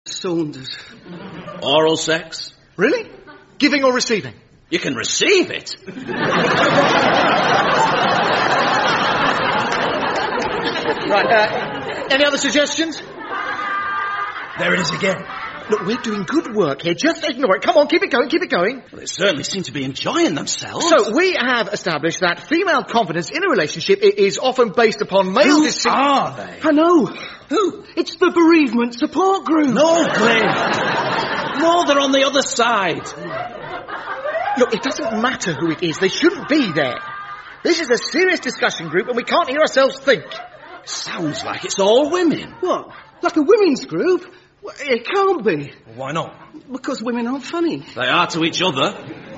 Saunders. Oral sex? Really? Giving or receiving? You can receive it. Right, any other suggestions? There it is again. Look, we're doing good work here. Just ignore it. Come on, keep it going, keep it going. Well, they certainly seem to be enjoying themselves. So, we have established that female confidence in a relationship is often based upon male... Who are they? I know. Who? It's the bereavement support group. No, Glenn. No, they're on the other side. Look, it doesn't matter who it is. They shouldn't be there. This is a serious discussion group and we can't hear ourselves think. Sounds like it's all women. What? Like a women's group? Well, it can't be. Why not? Because women aren't funny. They are to each other.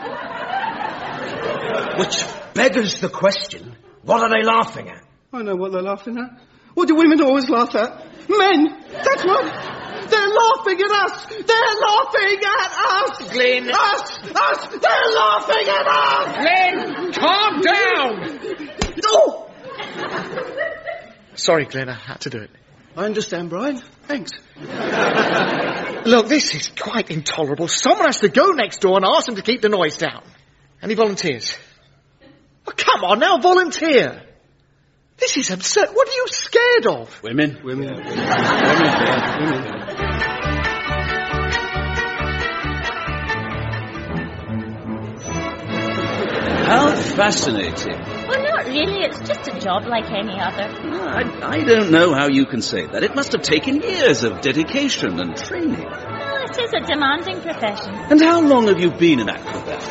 Which beggars the question, what are they laughing at? I know what they're laughing at. What do women always laugh at? Men! That's what... They're laughing at us! They're laughing at us! Glenn! Us! They're laughing at us! Glenn, calm down! Oh! Sorry, Glenn, I had to do it. I understand, Brian. Thanks. Look, this is quite intolerable. Someone has to go next door and ask them to keep the noise down. Any volunteers? Oh, come on now, volunteer! This is absurd. What are you scared of? Women. Women. How fascinating. Well, not really. It's just a job like any other. I don't know how you can say that. It must have taken years of dedication and training. Well, it is a demanding profession. And how long have you been an acrobat?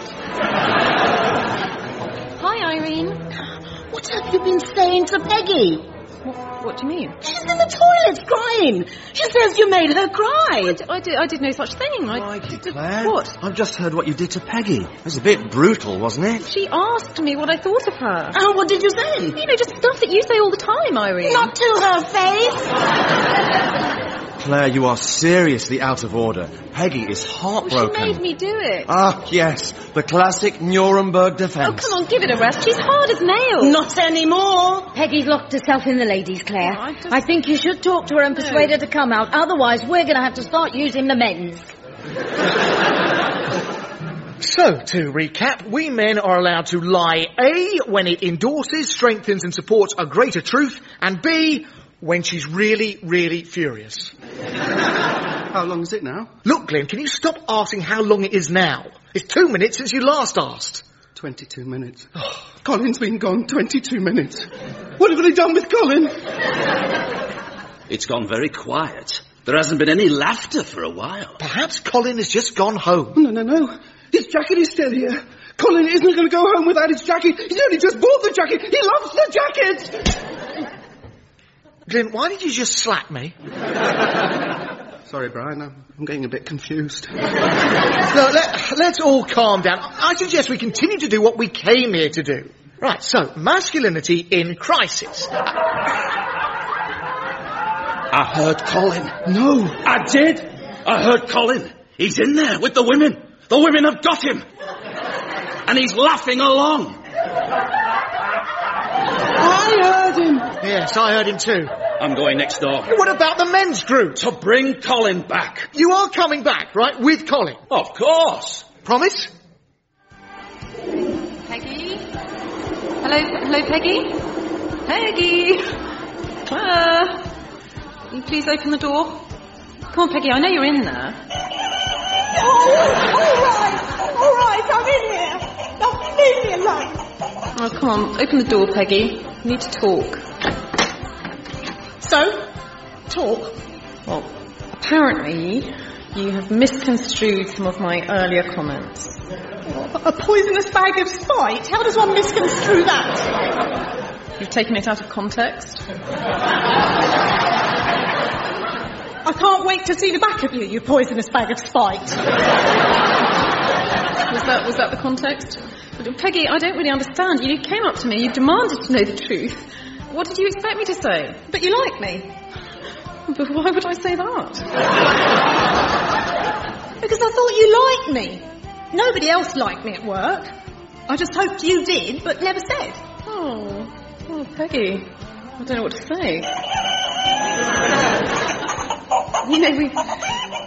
Hi, Irene. What have you been saying to Peggy? What do you mean? She's in the toilet crying. She says you made her cry. I did no such thing. Crikey, Claire. What? I've just heard what you did to Peggy. It was a bit brutal, wasn't it? She asked me what I thought of her. Oh, what did you say? You know, just stuff that you say all the time, Irene. Not to her face. Claire, you are seriously out of order. Peggy is heartbroken. She made me do it. Ah, yes. The classic Nuremberg defence. Oh, come on, give it a rest. She's hard as nails. Not anymore. Peggy's locked herself in the ladies, Claire. Oh, I think you should talk to her and persuade her to come out. Otherwise, we're going to have to start using the men's. So, to recap, we men are allowed to lie, A, when it endorses, strengthens and supports a greater truth, and B, when she's really, really furious. How long is it now? Look, Glenn, can you stop asking how long it is now? It's 2 minutes since you last asked. 22 minutes. Colin's been gone 22 minutes. What have they done with Colin? It's gone very quiet. There hasn't been any laughter for a while. Perhaps Colin has just gone home. No. His jacket is still here. Colin isn't going to go home without his jacket. He's only just bought the jacket. He loves the jacket. Glenn, why did you just slap me? Sorry, Brian. I'm getting a bit confused. No, let's all calm down. I suggest we continue to do what we came here to do. Right, so, masculinity in crisis. I heard Colin. No. I did. I heard Colin. He's in there with the women. The women have got him. And he's laughing along. I heard him. Yes, I heard him too. I'm going next door. What about the men's group? To bring Colin back. You are coming back, right, with Colin? Of course. Promise? Peggy? Hello, Peggy? Peggy? Claire? Will you please open the door? Come on, Peggy, I know you're in there. Oh, all right, I'm in here. Now, leave me alone. Oh, come on, open the door, Peggy. We need to talk. So, talk. Well, apparently you have misconstrued some of my earlier comments. A poisonous bag of spite? How does one misconstrue that? You've taken it out of context. I can't wait to see the back of you, you poisonous bag of spite. Was that the context? But, Peggy, I don't really understand. You came up to me, you demanded to know the truth. What did you expect me to say? But you like me. But why would I say that? Because I thought you liked me. Nobody else liked me at work. I just hoped you did, but never said. Oh, Peggy, I don't know what to say. You know,